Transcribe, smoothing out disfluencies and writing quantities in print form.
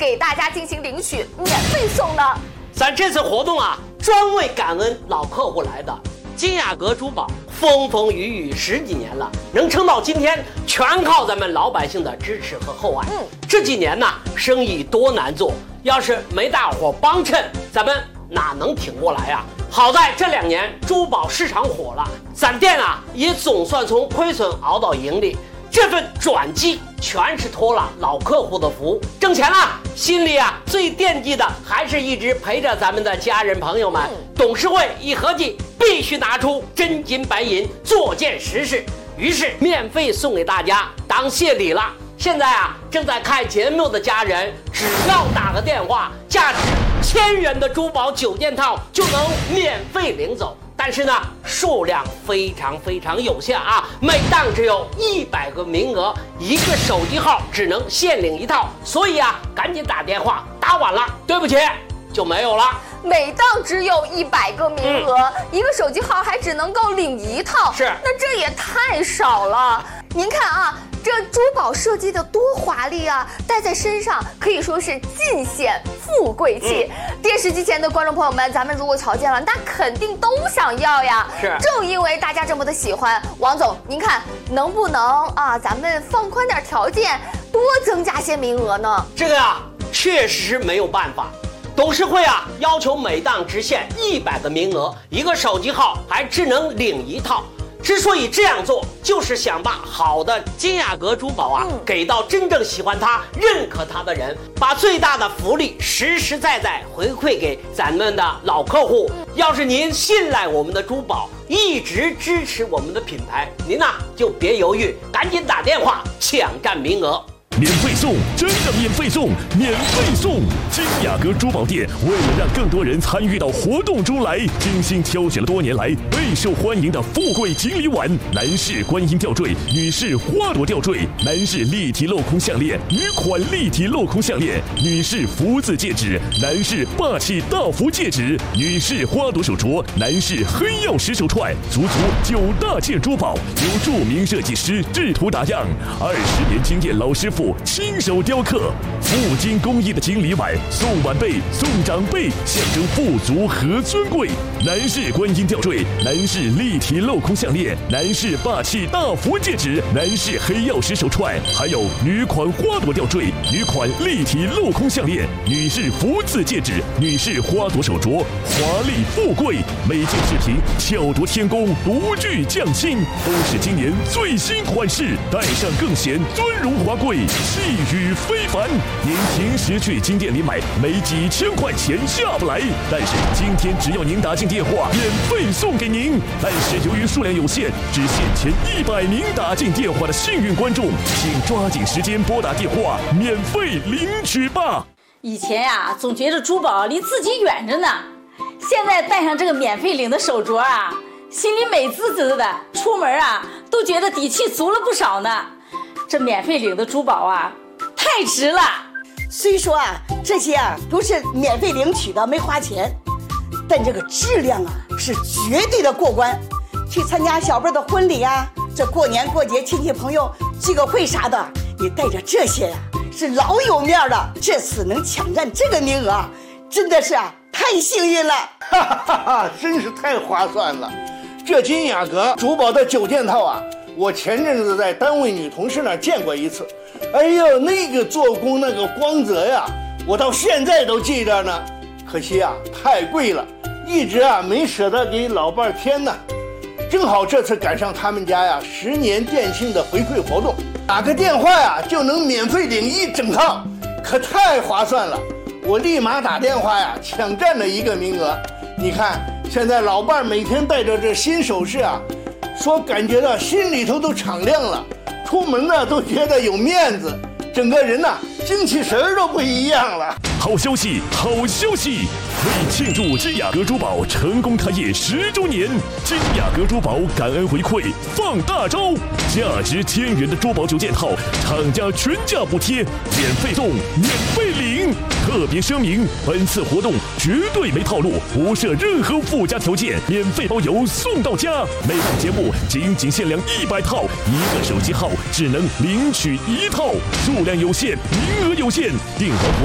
给大家进行领取，免费送呢。 咱这次活动啊，专为感恩老客户来的。金雅阁珠宝风风雨雨10几年了，能撑到今天，全靠咱们老百姓的支持和厚爱。这几年呢，生意多难做，要是没大伙帮衬，咱们哪能挺过来啊？好在这2年珠宝市场火了，咱店啊也总算从亏损熬到盈利。这份转机全是托了老客户的福，挣钱了，心里啊最惦记的还是一直陪着咱们的家人朋友们。董事会一合计，必须拿出真金白银做件实事，于是免费送给大家当谢礼了。现在啊，正在看节目的家人，只要打个电话，价值1000元的珠宝9件套就能免费领走。但是呢，数量非常有限啊，每档只有100个名额，1个手机号只能限领1套，所以啊，赶紧打电话，打晚了，对不起，就没有了。 每档只有100个名额，1个手机号还只能够领1套， 是， 那这也太少了。您看啊，这珠宝设计的多华丽啊，戴在身上可以说是尽显富贵气。电视机前的观众朋友们，咱们如果瞧见了，那肯定都想要呀。 是， 正因为大家这么的喜欢，王总，您看能不能啊，咱们放宽点条件，多增加些名额呢？ 这个啊，确实没有办法。董事会啊，要求每档只限100个名额，1个手机号还只能领1套。之所以这样做，就是想把好的金雅阁珠宝啊，给到真正喜欢它、认可它的人，把最大的福利实实在在回馈给咱们的老客户。要是您信赖我们的珠宝，一直支持我们的品牌，您呐就别犹豫，赶紧打电话抢占名额。 免费送，真的免费送，免费送！金雅阁珠宝店为了让更多人参与到活动中来，精心挑选了多年来备受欢迎的富贵锦鲤碗、男士观音吊坠、女士花朵吊坠、男士立体镂空项链、女款立体镂空项链、女士福字戒指、男士霸气大福戒指、女士花朵手镯、男士黑曜石手串，足9大件珠宝，由著名设计师制图打样，20年经验老师傅亲手雕刻，镀金工艺的锦鲤碗，送晚辈送长辈，象征富足和尊贵。男士观音吊坠，男士立体镂空项链，男士霸气大福戒指，男士黑曜石手串，还有女款花朵吊坠、女款立体镂空项链、女士福字戒指、女士花朵手镯，华丽富贵，每件饰品巧夺天工，独具匠心，都是今年最新款式，戴上更显尊荣华贵。气宇非凡，您平时去金店里买，没几千块钱下不来。但是今天只要您打进电话，免费送给您。但是由于数量有限，只限前100名打进电话的幸运观众，请抓紧时间拨打电话，免费领取吧。 以前呀，总觉得珠宝离自己远着呢，现在戴上这个免费领的手镯啊，心里美滋滋的，出门啊都觉得底气足了不少呢。这免费领的珠宝啊，太值了。 虽说啊，这些啊都是免费领取的，没花钱，但这个质量啊是绝对的过关。去参加小辈的婚礼啊，这过年过节亲戚朋友聚个会啥的，你带着这些呀，是老有面了。这次能抢占这个名额，真的是啊太幸运了。 哈哈哈哈，真是太划算了。这金雅阁珠宝的9件套啊，我前阵子在单位女同事那儿见过一次，哎呦，那个做工那个光泽呀，我到现在都记着呢。可惜啊，太贵了，一直啊没舍得给老伴儿添呢。正好这次赶上他们家呀10年店庆的回馈活动，打个电话呀就能免费领1整套，可太划算了。我立马打电话呀抢占了1个名额。你看现在老伴儿每天戴着这新首饰啊，说感觉到心里头都敞亮了，出门呢都觉得有面子，整个人呢精气神都不一样了。 好消息，好消息！为庆祝金雅阁珠宝成功开业10周年，金雅阁珠宝感恩回馈放大招，价值1000元的珠宝9件套，厂家全价补贴，免费送，免费领。特别声明，本次活动绝对没套路，不设任何附加条件，免费包邮送到家。每档节目仅限量100套，1个手机号只能领取1套，数量有限，名额有限，订完活